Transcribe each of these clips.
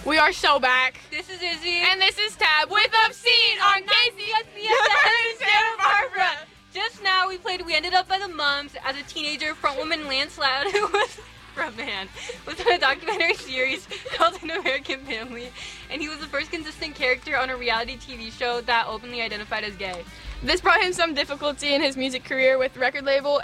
We are so back. This is Izzy. And this is Tab with Obscene on KCSB Santa Barbara. Just now we ended up by the Mums as a teenager frontwoman Lance Loud, who was frontman, was in a documentary series called An American Family, and he was the first consistent character on a reality TV show that openly identified as gay. This brought him some difficulty in his music career, with record label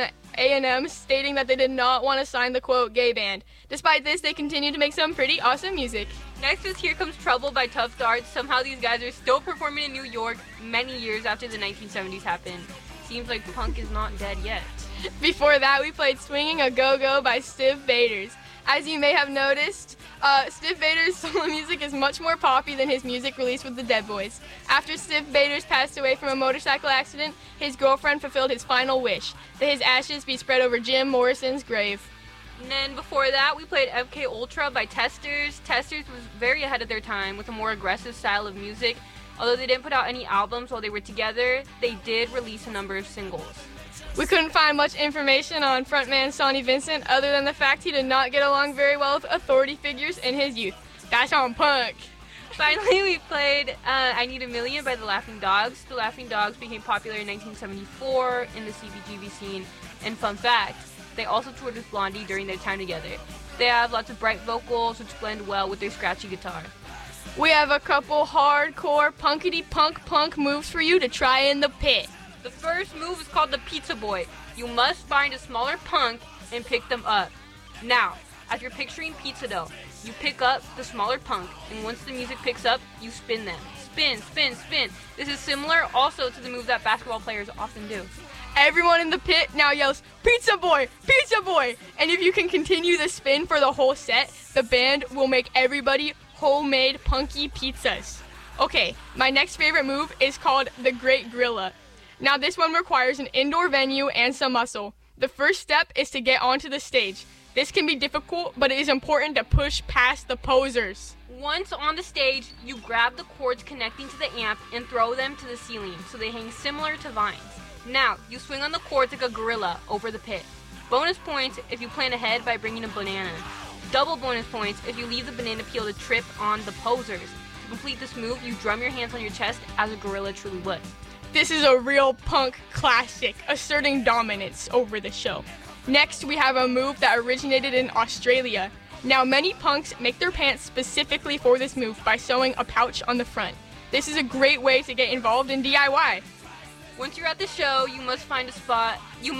A&M stating that they did not want to sign the quote gay band. Despite this, they continue to make some pretty awesome music. Next is Here Comes Trouble by Tough Darts. Somehow these guys are still performing in New York many years after the 1970s happened. Seems like punk is not dead yet. Before that, we played Swinging a Go-Go by Stiv Bators. As you may have noticed, Stiv Bators' solo music is much more poppy than his music released with the Dead Boys. After Stiv Bators passed away from a motorcycle accident, his girlfriend fulfilled his final wish, that his ashes be spread over Jim Morrison's grave. And then before that, we played FK Ultra by Testers. Testers was very ahead of their time with a more aggressive style of music. Although they didn't put out any albums while they were together, they did release a number of singles. We couldn't find much information on frontman Sonny Vincent other than the fact he did not get along very well with authority figures in his youth. That's on punk. Finally, we played I Need a Million by the Laughing Dogs. The Laughing Dogs became popular in 1974 in the CBGB scene. And fun fact, they also toured with Blondie during their time together. They have lots of bright vocals which blend well with their scratchy guitar. We have a couple hardcore punkity-punk moves for you to try in the pit. The first move is called the Pizza Boy. You must find a smaller punk and pick them up. Now, as you're picturing pizza dough, you pick up the smaller punk, and once the music picks up, you spin them. Spin, spin, spin. This is similar also to the move that basketball players often do. Everyone in the pit now yells, "Pizza Boy! Pizza Boy!" And if you can continue the spin for the whole set, the band will make everybody homemade punky pizzas. Okay, my next favorite move is called the Great Gorilla. Now this one requires an indoor venue and some muscle. The first step is to get onto the stage. This can be difficult, but it is important to push past the posers. Once on the stage, you grab the cords connecting to the amp and throw them to the ceiling so they hang similar to vines. Now, you swing on the cords like a gorilla over the pit. Bonus points if you plan ahead by bringing a banana. Double bonus points if you leave the banana peel to trip on the posers. To complete this move, you drum your hands on your chest as a gorilla truly would. This is a real punk classic, asserting dominance over the show. Next, we have a move that originated in Australia. Now, many punks make their pants specifically for this move by sewing a pouch on the front. This is a great way to get involved in DIY. Once you're at the show, you must spot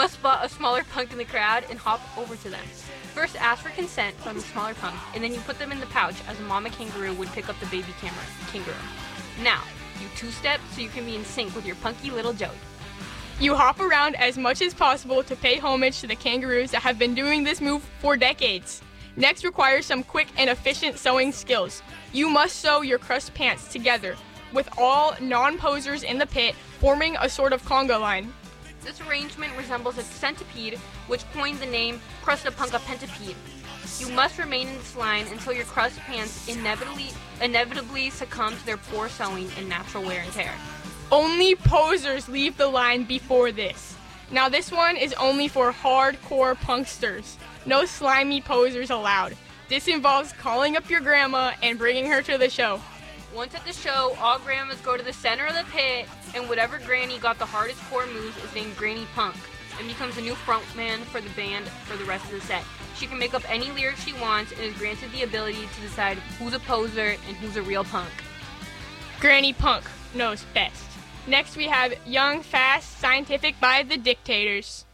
a smaller punk in the crowd and hop over to them. First, ask for consent from the smaller punk, and then you put them in the pouch as a mama kangaroo would pick up the baby kangaroo. Now, you two-step so you can be in sync with your punky little Joey. You hop around as much as possible to pay homage to the kangaroos that have been doing this move for decades. Next requires some quick and efficient sewing skills. You must sew your crust pants together, with all non-posers in the pit forming a sort of conga line. This arrangement resembles a centipede, which coined the name Crusta Punka Pentapede. You must remain in this line until your crust pants inevitably succumb to their poor sewing and natural wear and tear. Only posers leave the line before this. Now this one is only for hardcore punksters. No slimy posers allowed. This involves calling up your grandma and bringing her to the show. Once at the show, all grandmas go to the center of the pit, and whatever granny got the hardest core moves is named Granny Punk and becomes the new frontman for the band for the rest of the set. She can make up any lyrics she wants and is granted the ability to decide who's a poser and who's a real punk. Granny Punk knows best. Next we have Young, Fast, Scientific by the Dictators.